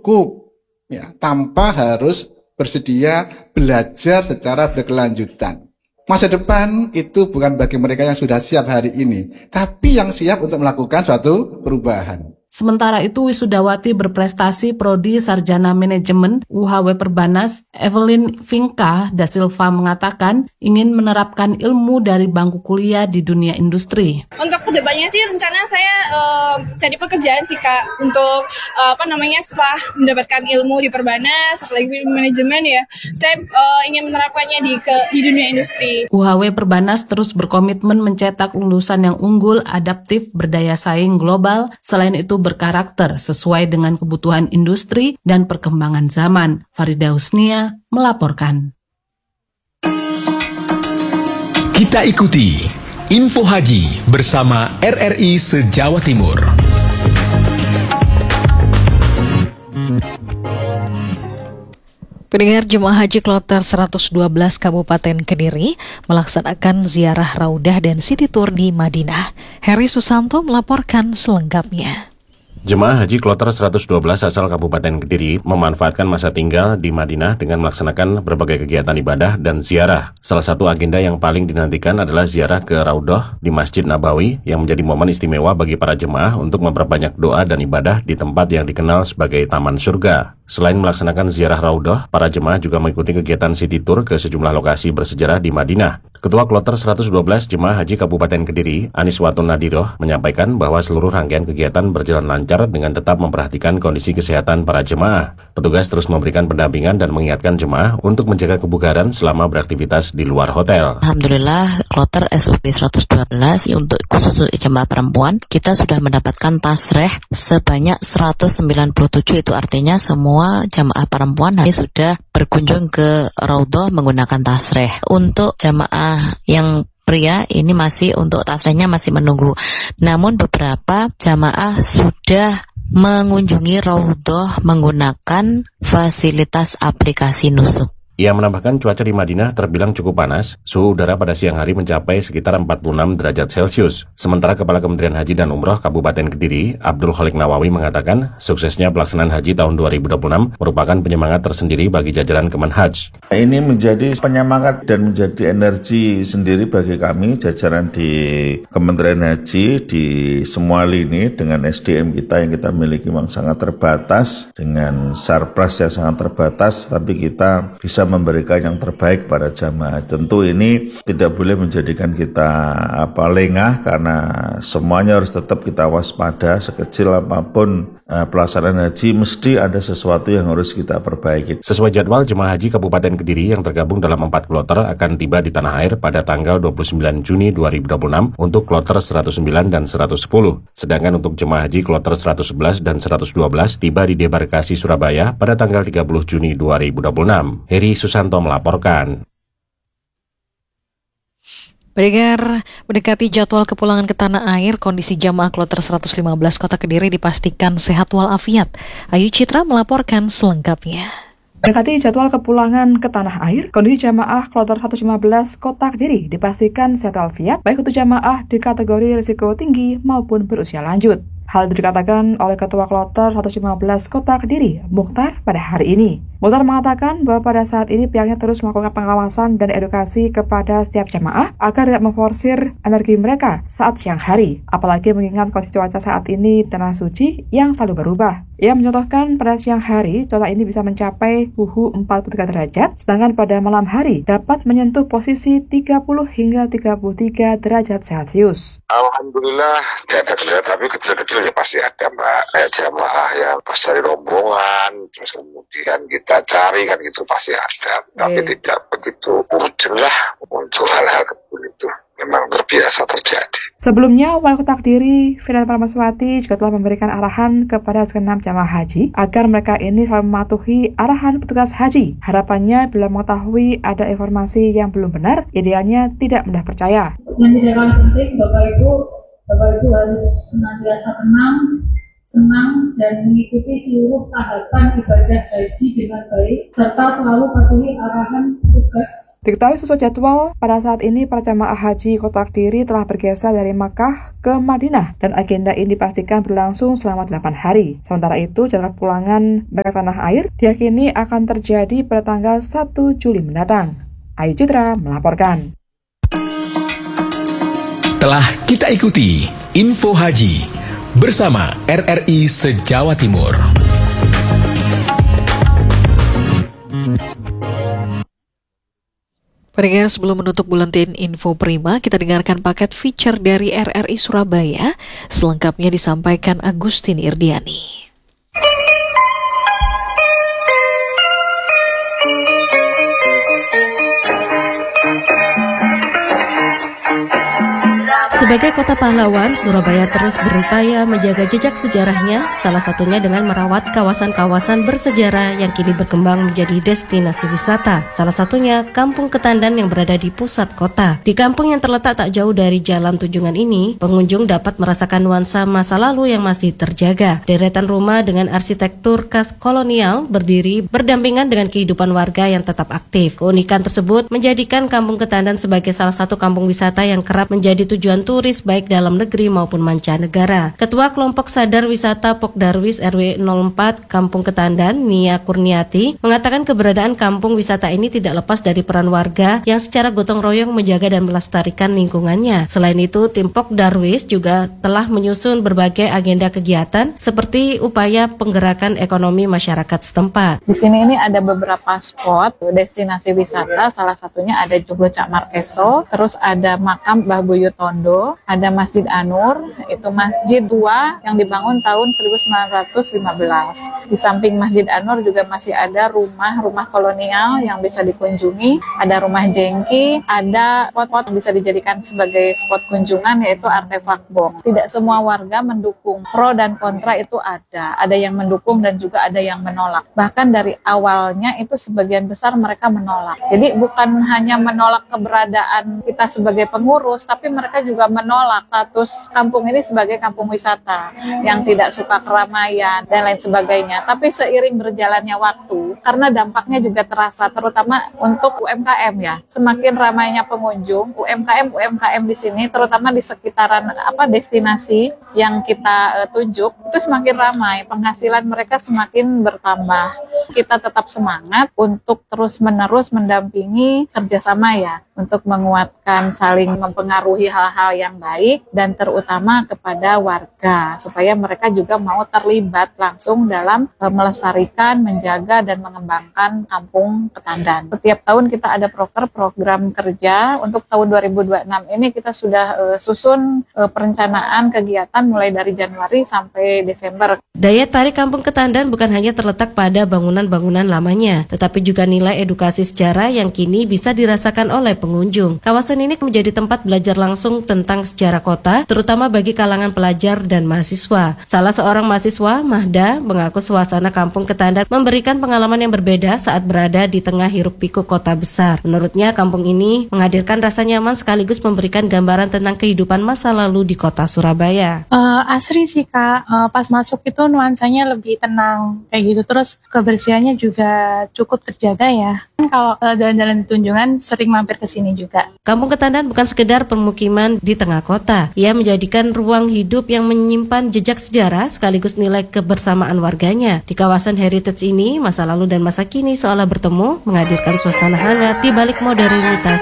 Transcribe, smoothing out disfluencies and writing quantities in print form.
cukup, ya, tanpa harus bersedia belajar secara berkelanjutan. Masa depan itu bukan bagi mereka yang sudah siap hari ini, tapi yang siap untuk melakukan suatu perubahan. Sementara itu, wisudawati berprestasi Prodi Sarjana Manajemen UHW Perbanas, Evelyn Vinka da Silva mengatakan ingin menerapkan ilmu dari bangku kuliah di dunia industri. Untuk kedepannya sih rencana saya cari pekerjaan sih Kak, untuk setelah mendapatkan ilmu di Perbanas, apalagi manajemen ya, saya ingin menerapkannya di dunia industri. UHW Perbanas terus berkomitmen mencetak lulusan yang unggul, adaptif, berdaya saing global, selain itu berkarakter sesuai dengan kebutuhan industri dan perkembangan zaman. Farida Husnia melaporkan. Kita ikuti Info Haji bersama RRI se-Jawa Timur. Pendengar, Jemaah Haji Kloter 112 Kabupaten Kediri melaksanakan ziarah Raudah dan City Tour di Madinah. Heri Susanto melaporkan selengkapnya. Jemaah Haji Kloter 112 asal Kabupaten Kediri memanfaatkan masa tinggal di Madinah dengan melaksanakan berbagai kegiatan ibadah dan ziarah. Salah satu agenda yang paling dinantikan adalah ziarah ke Raudhah di Masjid Nabawi yang menjadi momen istimewa bagi para jemaah untuk memperbanyak doa dan ibadah di tempat yang dikenal sebagai Taman Surga. Selain melaksanakan ziarah Raudhah, para jemaah juga mengikuti kegiatan City Tour ke sejumlah lokasi bersejarah di Madinah. Ketua Kloter 112 Jemaah Haji Kabupaten Kediri, Aniswatun Nadiroh, menyampaikan bahwa seluruh rangkaian kegiatan berjalan lancar dengan tetap memperhatikan kondisi kesehatan para jemaah. Petugas terus memberikan pendampingan dan mengingatkan jemaah untuk menjaga kebugaran selama beraktivitas di luar hotel. Alhamdulillah, Kloter SUB 112 untuk khusus jemaah perempuan, kita sudah mendapatkan tasreh sebanyak 197, itu artinya semua jemaah perempuan hari sudah berkunjung ke Raudhah menggunakan tasreh. Untuk jemaah yang pria ini masih untuk tasrehnya masih menunggu. Namun beberapa jamaah sudah mengunjungi Raudhah menggunakan fasilitas aplikasi nusuk. Ia menambahkan cuaca di Madinah terbilang cukup panas, suhu udara pada siang hari mencapai sekitar 46 derajat Celcius. Sementara Kepala Kementerian Haji dan Umroh Kabupaten Kediri, Abdul Khalik Nawawi mengatakan, suksesnya pelaksanaan haji tahun 2026 merupakan penyemangat tersendiri bagi jajaran Kemenhaj. Ini menjadi penyemangat dan menjadi energi sendiri bagi kami, jajaran di Kementerian Haji, di semua lini dengan SDM kita yang kita miliki memang sangat terbatas, dengan sarpras yang sangat terbatas, tapi kita bisa memberikan yang terbaik pada jamaah. Tentu ini tidak boleh menjadikan kita lengah, karena semuanya harus tetap kita waspada. Sekecil apapun pelaksanaan haji, mesti ada sesuatu yang harus kita perbaiki. Sesuai jadwal, jemaah haji Kabupaten Kediri yang tergabung dalam 4 kloter akan tiba di tanah air pada tanggal 29 Juni 2026 untuk kloter 109 dan 110. Sedangkan untuk jemaah haji kloter 111 dan 112 tiba di debarkasi Surabaya pada tanggal 30 Juni 2026. Heri Susanto melaporkan. Pendengar, mendekati jadwal kepulangan ke tanah air, kondisi jamaah Kloter 115 Kota Kediri dipastikan sehat walafiat. Ayu Citra melaporkan selengkapnya. Mendekati jadwal kepulangan ke tanah air, kondisi jamaah Kloter 115 Kota Kediri dipastikan sehat walafiat, baik untuk jamaah di kategori risiko tinggi maupun berusia lanjut. Hal itu dikatakan oleh Ketua Kloter 115 Kota Kediri, Mukhtar, pada hari ini. Mukhtar mengatakan bahwa pada saat ini pihaknya terus melakukan pengawasan dan edukasi kepada setiap jamaah agar tidak memforsir energi mereka saat siang hari, apalagi mengingat kondisi cuaca saat ini tanah suci yang selalu berubah. Ia mencontohkan pada siang hari, cuaca ini bisa mencapai suhu 43 derajat, sedangkan pada malam hari dapat menyentuh posisi 30 hingga 33 derajat Celcius. Alhamdulillah tidak ada kendala, tapi kecil-kecil ya pasti ada, Mbak. Kayak jamaah yang pas dari rombongan, terus kemudian kita cari kan gitu pasti ada. Tapi tidak begitu urgent lah untuk hal-hal itu. Memang terbiasa terjadi. Sebelumnya, Wali Kota Kediri, Fidan Parmaswati, juga telah memberikan arahan kepada segenap jamaah haji agar mereka ini selalu mematuhi arahan petugas haji. Harapannya bila mengetahui ada informasi yang belum benar, idealnya tidak mudah percaya. Yang tidak kalah penting, Bapak Ibu harus senantiasa senang dan mengikuti seluruh tahapan ibadah haji dengan baik, serta selalu patuhi arahan tugas. Diketahui sesuai jadwal, pada saat ini para jamaah haji Kota Kediri telah bergeser dari Makkah ke Madinah dan agenda ini dipastikan berlangsung selama 8 hari. Sementara itu, jadwal pulangan mereka tanah air diyakini akan terjadi pada tanggal 1 Juli mendatang. Ayu Citra melaporkan. Telah kita ikuti Info Haji bersama RRI se-Jawa Timur. Pendengar, sebelum menutup buletin Info Prima, kita dengarkan paket feature dari RRI Surabaya. Selengkapnya disampaikan Agustin Irdiani. Sebagai kota pahlawan, Surabaya terus berupaya menjaga jejak sejarahnya, salah satunya dengan merawat kawasan-kawasan bersejarah yang kini berkembang menjadi destinasi wisata. Salah satunya Kampung Ketandan yang berada di pusat kota. Di kampung yang terletak tak jauh dari Jalan Tunjungan ini, pengunjung dapat merasakan nuansa masa lalu yang masih terjaga. Deretan rumah dengan arsitektur khas kolonial berdiri berdampingan dengan kehidupan warga yang tetap aktif. Keunikan tersebut menjadikan Kampung Ketandan sebagai salah satu kampung wisata yang kerap menjadi tujuan turis baik dalam negeri maupun mancanegara. Ketua Kelompok Sadar Wisata Pokdarwis RW 04 Kampung Ketandan, Nia Kurniati, mengatakan keberadaan kampung wisata ini tidak lepas dari peran warga yang secara gotong royong menjaga dan melestarikan lingkungannya. Selain itu, tim Pokdarwis juga telah menyusun berbagai agenda kegiatan seperti upaya penggerakan ekonomi masyarakat setempat. Di sini ini ada beberapa spot destinasi wisata, salah satunya ada Joglo Cak Markeso, terus ada makam Mbah Buyut Tondo, ada Masjid Anur, itu masjid tua yang dibangun tahun 1915. Di samping Masjid Anur juga masih ada rumah-rumah kolonial yang bisa dikunjungi, ada rumah jengki, ada spot-spot bisa dijadikan sebagai spot kunjungan yaitu artefak bom. Tidak semua warga mendukung, pro dan kontra itu ada yang mendukung dan juga ada yang menolak. Bahkan dari awalnya itu sebagian besar mereka menolak. Jadi bukan hanya menolak keberadaan kita sebagai pengurus, tapi mereka juga menolak status kampung ini sebagai kampung wisata yang tidak suka keramaian dan lain sebagainya. Tapi seiring berjalannya waktu, karena dampaknya juga terasa terutama untuk UMKM ya. Semakin ramainya pengunjung, UMKM di sini terutama di sekitaran destinasi yang kita tunjuk itu semakin ramai, penghasilan mereka semakin bertambah. Kita tetap semangat untuk terus-menerus mendampingi kerjasama ya, untuk menguatkan saling mempengaruhi hal-hal yang baik dan terutama kepada warga supaya mereka juga mau terlibat langsung dalam melestarikan, menjaga dan mengembangkan Kampung Ketandan. Setiap tahun kita ada program kerja. Untuk tahun 2026 ini kita sudah susun perencanaan kegiatan mulai dari Januari sampai Desember. Daya tarik Kampung Ketandan bukan hanya terletak pada bangunan-bangunan lamanya, tetapi juga nilai edukasi sejarah yang kini bisa dirasakan oleh pengunjung. Kawasan ini menjadi tempat belajar langsung tentang sejarah kota, terutama bagi kalangan pelajar dan mahasiswa. Salah seorang mahasiswa, Mahda, mengaku suasana Kampung Ketandan memberikan pengalaman yang berbeda saat berada di tengah hiruk-pikuk kota besar. Menurutnya, kampung ini menghadirkan rasa nyaman sekaligus memberikan gambaran tentang kehidupan masa lalu di kota Surabaya. Asri sih Kak, pas masuk itu nuansanya lebih tenang kayak gitu, terus kebersihannya juga cukup terjaga ya. Kalau jalan-jalan di Tunjungan sering mampir ke sini juga. Kampung Ketandan bukan sekedar permukiman di tengah kota. Ia menjadikan ruang hidup yang menyimpan jejak sejarah sekaligus nilai kebersamaan warganya. Di kawasan heritage ini, masa lalu dan masa kini seolah bertemu, menghadirkan suasana hangat di balik modernitas